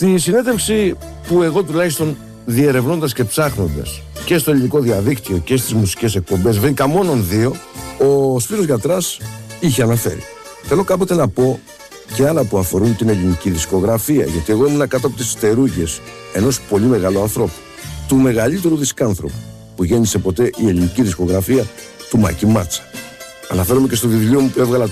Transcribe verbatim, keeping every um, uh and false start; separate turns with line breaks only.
Στη συνέντευξη που εγώ τουλάχιστον διερευνώντας και ψάχνοντας και στο ελληνικό διαδίκτυο και στις μουσικές εκπομπές βρήκα μόνον δύο, ο Σπύρος Γιατράς είχε αναφέρει: θέλω κάποτε να πω και άλλα που αφορούν την ελληνική δισκογραφία, γιατί εγώ ήμουν κάτω από τις στερούγες ενός πολύ μεγάλου ανθρώπου, του μεγαλύτερου δισκάνθρωπου που γέννησε ποτέ η ελληνική δισκογραφία, του Μάκη Μάτσα. Αναφέρομαι και στο βιβλίο μου που έβγαλα